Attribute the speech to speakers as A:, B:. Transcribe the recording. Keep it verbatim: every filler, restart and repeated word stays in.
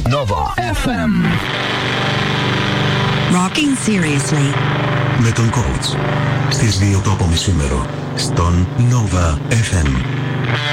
A: Nova εφ εμ.
B: Rocking seriously.
C: Με τον coach. Στις δύο το απομισήμερο. Στον Nova εφ εμ.